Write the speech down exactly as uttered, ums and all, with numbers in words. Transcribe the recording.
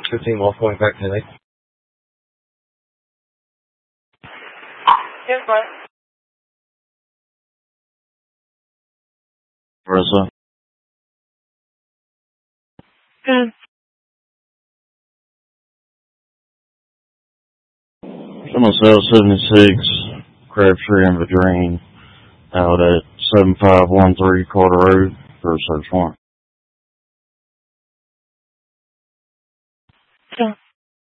fifteen Wolf going back to Lake. Yes, ma'am. Marissa. Good. Someone sells seventy-six Crabtree and Vadrine out at seven five one three Carter Road for a search warrant.